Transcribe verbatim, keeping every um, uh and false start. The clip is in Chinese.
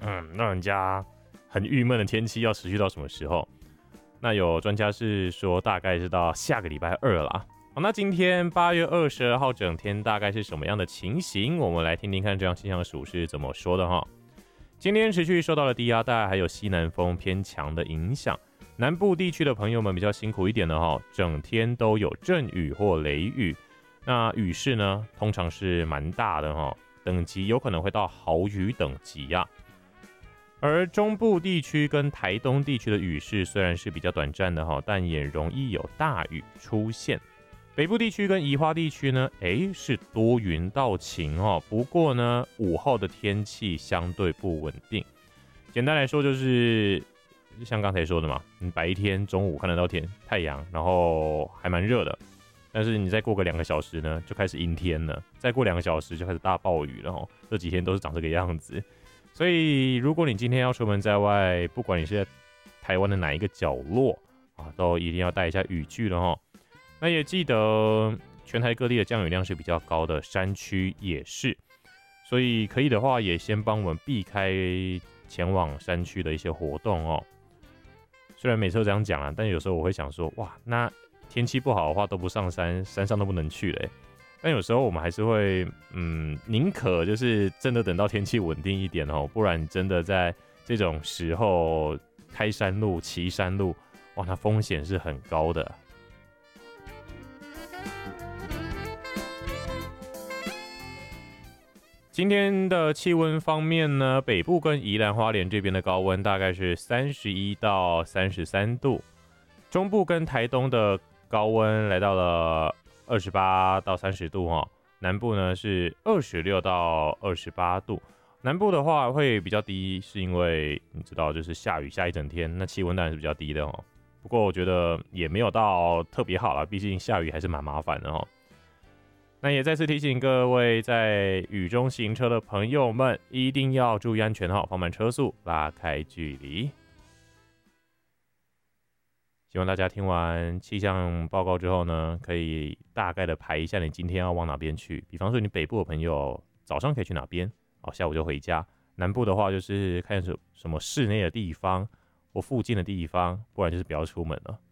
嗯，让人家很郁闷的天气要持续到什么时候？那有专家是说，大概是到下个礼拜二啦。好，那今天八月二十二号整天大概是什么样的情形？我们来听听看这样气象署是怎么说的哈。今天持续受到了低压带还有西南风偏强的影响，南部地区的朋友们比较辛苦一点的哈，整天都有阵雨或雷雨。那雨势呢，通常是蛮大的哈，等级有可能会到豪雨等级呀、啊。而中部地区跟台东地区的雨势虽然是比较短暂的哈，但也容易有大雨出现。北部地区跟宜花地区呢，诶是多云到晴哦。不过呢，午后的天气相对不稳定。简单来说就是像刚才说的嘛，你白天中午看得到天太阳，然后还蛮热的。但是你再过个两个小时呢，就开始阴天了。再过两个小时就开始大暴雨了哦。这几天都是长这个样子。所以如果你今天要出门在外，不管你是在台湾的哪一个角落啊，都一定要带一下雨具了哦。那也记得全台各地的降雨量是比较高的，山区也是，所以可以的话也先帮我们避开前往山区的一些活动哦。虽然每次都这样讲啊，但有时候我会想说，哇，那天气不好的话都不上山，山上都不能去嘞。但有时候我们还是会，嗯，宁可就是真的等到天气稳定一点哦，不然真的在这种时候开山路、骑山路，哇，那风险是很高的。今天的气温方面呢，北部跟宜兰花莲这边的高温大概是三十一到三十三度，中部跟台东的高温来到了二十八到三十度哈，南部呢是二十六到二十八度。南部的话会比较低，是因为你知道就是下雨下一整天，那气温当然是比较低的哦。不过我觉得也没有到特别好啦，毕竟下雨还是蛮麻烦的哦。那也再次提醒各位在雨中行车的朋友们，一定要注意安全哈，放慢车速，拉开距离。希望大家听完气象报告之后呢，可以大概的排一下你今天要往哪边去。比方说你北部的朋友早上可以去哪边，哦，下午就回家。南部的话就是看什么室内的地方或附近的地方，不然就是不要出门了。